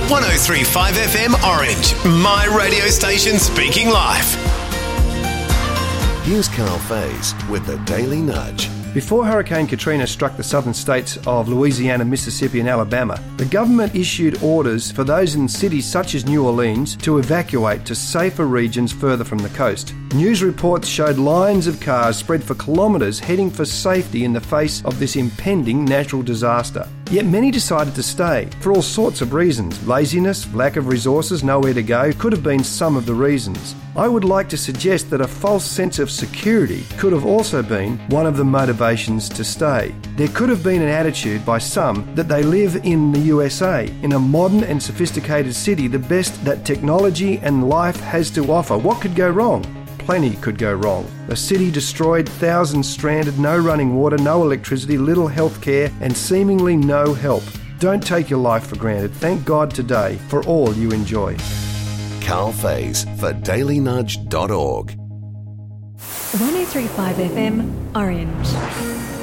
103.5 FM Orange, my radio station speaking life. Here's Carl Faze with the Daily Nudge. Before Hurricane Katrina struck the southern states of Louisiana, Mississippi and Alabama, the government issued orders for those in cities such as New Orleans to evacuate to safer regions further from the coast. News reports showed lines of cars spread for kilometres heading for safety in the face of this impending natural disaster. Yet many decided to stay, for all sorts of reasons. Laziness, lack of resources, nowhere to go could have been some of the reasons. I would like to suggest that a false sense of security could have also been one of the motivations to stay. There could have been an attitude by some that they live in the USA, in a modern and sophisticated city, the best that technology and life has to offer. What could go wrong? Plenty could go wrong. A city destroyed, thousands stranded, no running water, no electricity, little health care, and seemingly no help. Don't take your life for granted. Thank God today for all you enjoy. Carl Faze for dailynudge.org. 103.5 FM Orange.